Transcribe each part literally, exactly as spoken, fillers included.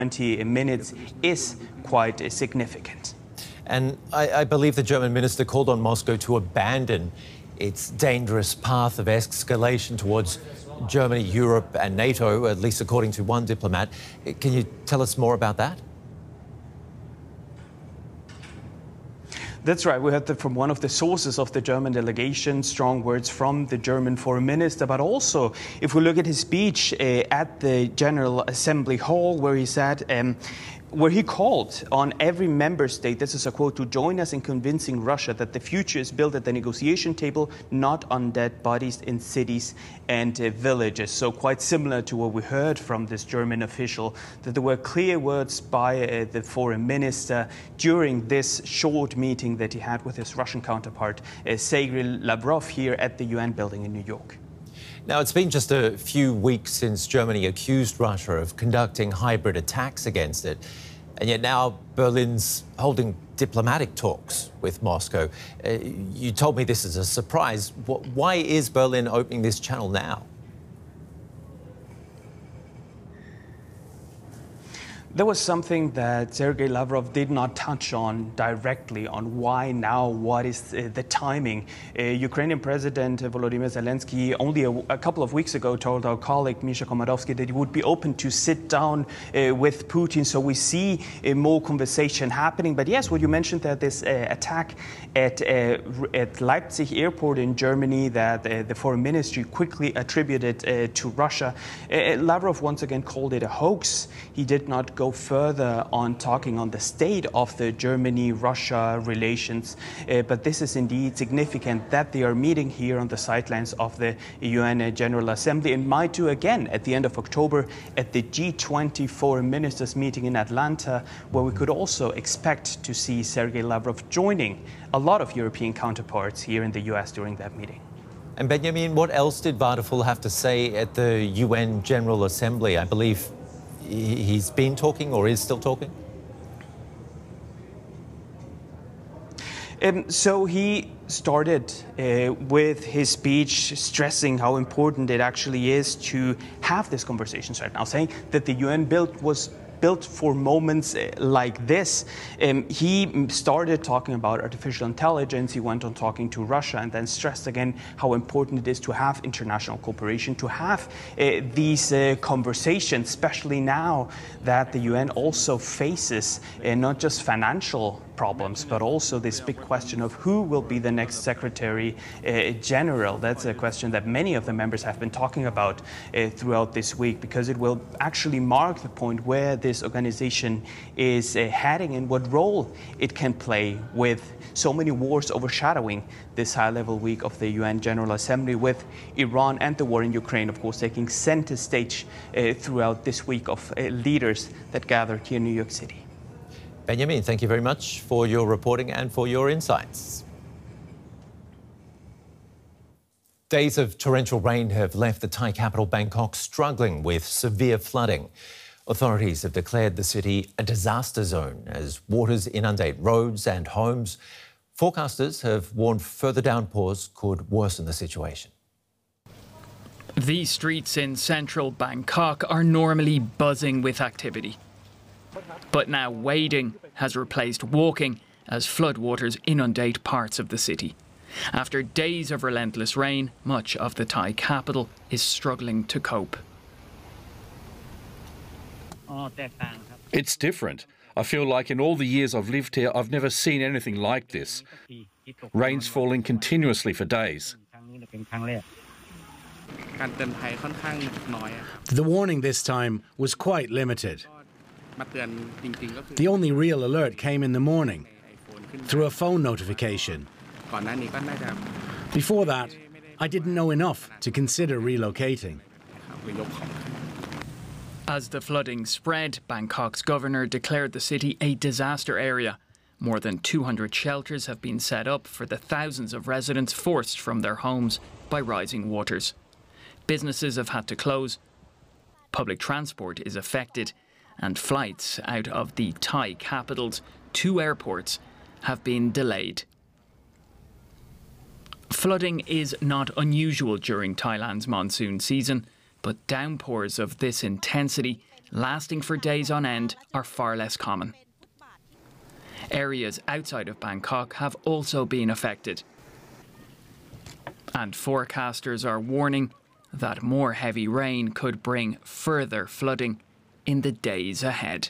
twenty minutes is quite significant. And I, I believe the German minister called on Moscow to abandon its dangerous path of escalation towards Germany, Europe and NATO, at least according to one diplomat. Can you tell us more about that? That's right. We heard that from one of the sources of the German delegation, strong words from the German foreign minister. But also, if we look at his speech uh, at the General Assembly Hall, where he said, um, where he called on every member state, this is a quote, to join us in convincing Russia that the future is built at the negotiation table, not on dead bodies in cities and uh, villages. So quite similar to what we heard from this German official, that there were clear words by uh, the foreign minister during this short meeting that he had with his Russian counterpart, uh, Sergei Lavrov, here at the U N building in New York. Now, it's been just a few weeks since Germany accused Russia of conducting hybrid attacks against it. And yet now Berlin's holding diplomatic talks with Moscow. Uh, you told me this is a surprise. Why is Berlin opening this channel now? There was something that Sergei Lavrov did not touch on directly on why now, what is uh, the timing. Uh, Ukrainian President Volodymyr Zelensky only a, a couple of weeks ago told our colleague Misha Komodovsky that he would be open to sit down uh, with Putin. So we see uh, more conversation happening. But yes, what you mentioned, that this uh, attack at, uh, at Leipzig airport in Germany that uh, the foreign ministry quickly attributed uh, to Russia. Uh, Lavrov once again called it a hoax. He did not go go further on talking on the state of the Germany-Russia relations. Uh, but this is indeed significant that they are meeting here on the sidelines of the U N General Assembly, and might do again at the end of October at the G twenty foreign ministers meeting in Atlanta, where we could also expect to see Sergei Lavrov joining a lot of European counterparts here in the U S during that meeting. And Benjamin, what else did Vadeful have to say at the U N General Assembly? I believe he's been talking or is still talking? Um, so he started uh, with his speech stressing how important it actually is to have these conversations right now, saying that the U N built was built for moments like this. Um, he started talking about artificial intelligence, he went on talking to Russia, and then stressed again how important it is to have international cooperation, to have uh, these uh, conversations, especially now that the U N also faces uh, not just financial problems, but also this big question of who will be the next Secretary uh, General. That's a question that many of the members have been talking about uh, throughout this week, because it will actually mark the point where this organization is uh, heading and what role it can play, with so many wars overshadowing this high-level week of the U N General Assembly, with Iran and the war in Ukraine, of course, taking center stage uh, throughout this week of uh, leaders that gathered here in New York City. Benjamin, thank you very much for your reporting and for your insights. Days of torrential rain have left the Thai capital Bangkok struggling with severe flooding. Authorities have declared the city a disaster zone as waters inundate roads and homes. Forecasters have warned further downpours could worsen the situation. These streets in central Bangkok are normally buzzing with activity. But now wading has replaced walking as floodwaters inundate parts of the city. After days of relentless rain, much of the Thai capital is struggling to cope. It's different. I feel like in all the years I've lived here, I've never seen anything like this. Rain's falling continuously for days. The warning this time was quite limited. The only real alert came in the morning through a phone notification. Before that, I didn't know enough to consider relocating. As the flooding spread, Bangkok's governor declared the city a disaster area. More than two hundred shelters have been set up for the thousands of residents forced from their homes by rising waters. Businesses have had to close, public transport is affected, and flights out of the Thai capital's two airports have been delayed. Flooding is not unusual during Thailand's monsoon season, but downpours of this intensity lasting for days on end are far less common. Areas outside of Bangkok have also been affected. And forecasters are warning that more heavy rain could bring further flooding in the days ahead.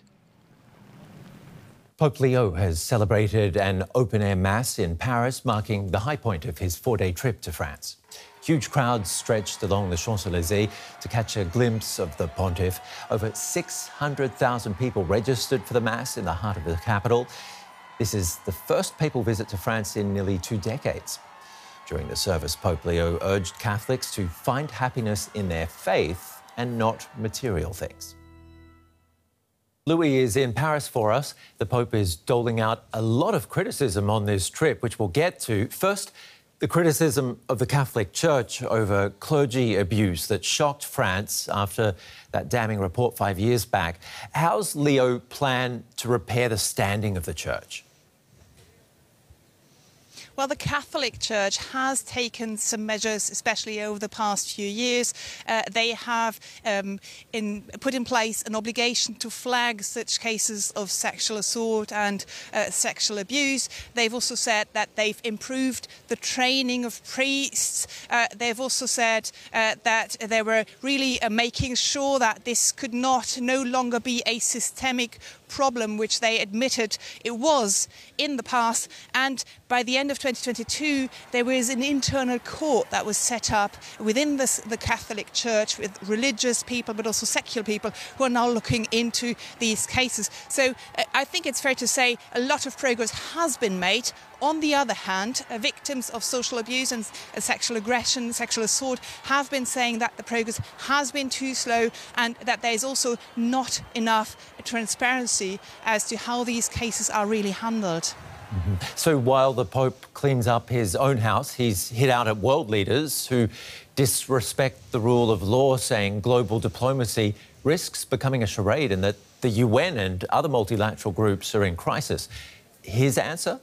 Pope Leo has celebrated an open-air mass in Paris, marking the high point of his four-day trip to France. Huge crowds stretched along the Champs-Élysées to catch a glimpse of the pontiff. Over six hundred thousand people registered for the mass in the heart of the capital. This is the first papal visit to France in nearly two decades. During the service, Pope Leo urged Catholics to find happiness in their faith and not material things. Louis is in Paris for us. The Pope is doling out a lot of criticism on this trip, which we'll get to. First, the criticism of the Catholic Church over clergy abuse that shocked France after that damning report five years back. How's Leo plan to repair the standing of the Church? Well, the Catholic Church has taken some measures, especially over the past few years. Uh, they have um, in, put in place an obligation to flag such cases of sexual assault and uh, sexual abuse. They've also said that they've improved the training of priests. Uh, they've also said uh, that they were really uh, making sure that this could not no longer be a systemic problem, which they admitted it was in the past. And by the end of twenty twenty-two, there was an internal court that was set up within the, the Catholic Church with religious people, but also secular people who are now looking into these cases. So uh, I think it's fair to say a lot of progress has been made. On the other hand, uh, victims of social abuse and uh, sexual aggression, sexual assault have been saying that the progress has been too slow and that there is also not enough transparency as to how these cases are really handled. Mm-hmm. So while the Pope cleans up his own house, he's hit out at world leaders who disrespect the rule of law, saying global diplomacy risks becoming a charade and that the U N and other multilateral groups are in crisis. His answer?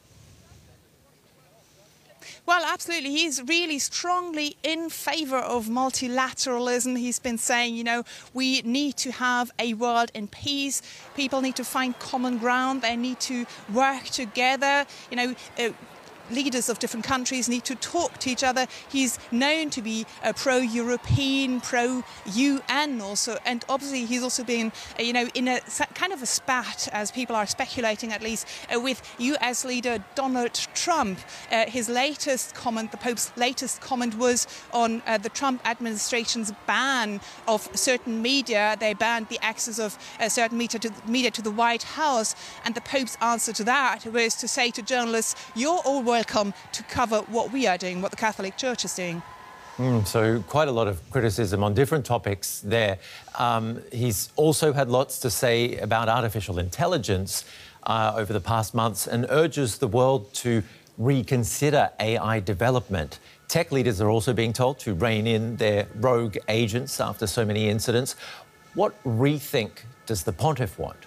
Well, absolutely. He's really strongly in favour of multilateralism. He's been saying, you know, we need to have a world in peace. People need to find common ground. They need to work together. You know, uh, leaders of different countries need to talk to each other. He's known to be a pro-European, pro-U N also, and obviously he's also been, uh, you know, in a kind of a spat, as people are speculating at least, uh, with U S leader Donald Trump. Uh, his latest comment, the Pope's latest comment was on uh, the Trump administration's ban of certain media. They banned the access of uh, certain media to, media to the White House, and the Pope's answer to that was to say to journalists, you're all welcome to cover what we are doing, what the Catholic Church is doing. Mm, so quite a lot of criticism on different topics there. Um, he's also had lots to say about artificial intelligence uh, over the past months and urges the world to reconsider A I development. Tech leaders are also being told to rein in their rogue agents after so many incidents. What rethink does the Pontiff want?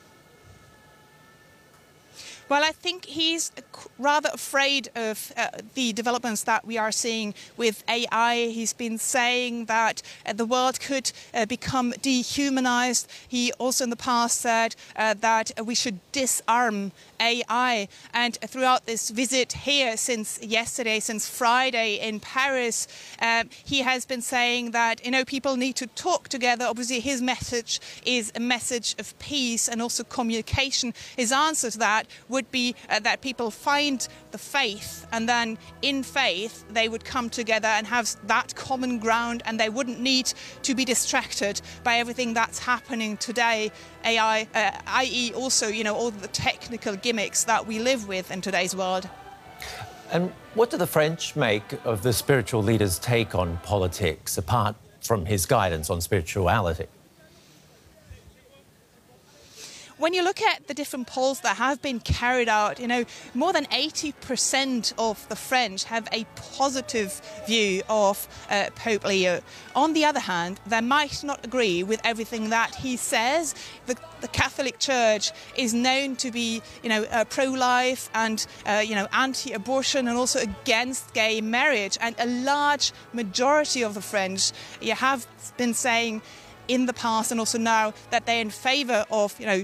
Well, I think he's rather afraid of uh, the developments that we are seeing with A I. He's been saying that uh, the world could uh, become dehumanized. He also in the past said uh, that we should disarm A I. And throughout this visit here since yesterday, since Friday in Paris, um, he has been saying that, you know, people need to talk together. Obviously, his message is a message of peace and also communication. His answer to that would be uh, that people find the faith, and then in faith they would come together and have that common ground, and they wouldn't need to be distracted by everything that's happening today. A I, uh, that is also, you know, all the technical gimmicks that we live with in today's world. And what do the French make of the spiritual leader's take on politics, apart from his guidance on spirituality? When you look at the different polls that have been carried out, you know, more than eighty percent of the French have a positive view of uh, Pope Leo. On the other hand, they might not agree with everything that he says. The, the Catholic Church is known to be, you know, uh, pro-life and, uh, you know, anti-abortion and also against gay marriage. And a large majority of the French you have been saying in the past and also now that they're in favour of, you know,